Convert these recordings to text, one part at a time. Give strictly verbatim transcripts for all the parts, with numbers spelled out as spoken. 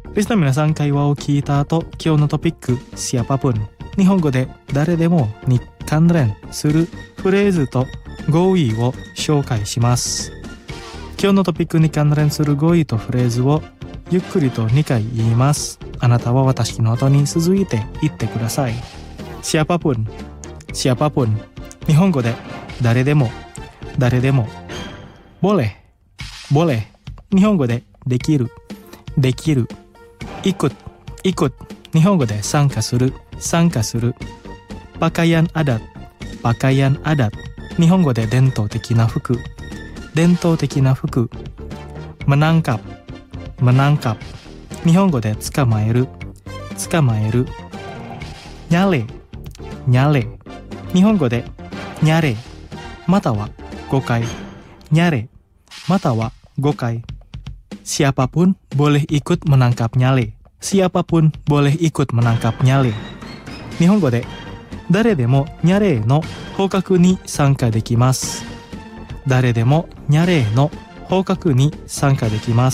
リスナーの皆さん、会話を聞いた後、今日のトピック、siapapun。日本語で誰でもに関連するフレーズと語彙を紹介します。今日のトピックに関連する語彙とフレーズをゆっくりとにかい言います。あなたは私の後に続いて言ってください。siapapun、siapapun。日本語で誰でも、誰でも。boleh、boleh。日本語でできる、できる。ikut、ikut。日本語で参加する、参加する。pakaian adat、pakaian adat。日本語で伝統的な服、伝統的な服。menangkap、menangkap。日本語で捕まえる、捕まえる。nyale、nyale。日本語でニャレ、またはごかい。ニャレ、またはごかい。siapapun boleh ikut menangkap nyale。siapapun boleh ikut menangkap nyale。日本語で誰でもニャレの捕獲に参加できます。誰でもニャレの捕獲に参加できます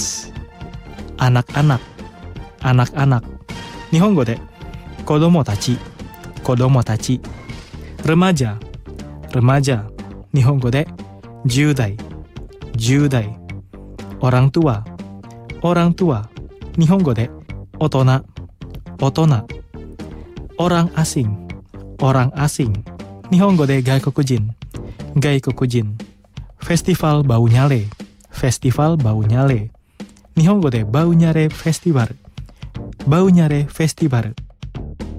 。anak-anak、anak-anak。日本語で子供たち、子供たち。remaja、remaja。日本語でじゅう代、じゅう代。orang tua、orang tua。日本語で大人、大人。orang asing、orang asing。日本語で外国人、外国人。festival bau nyale、festival bau nyale。日本語でバウニャレフェスティバル、バウニャレフェスティバル。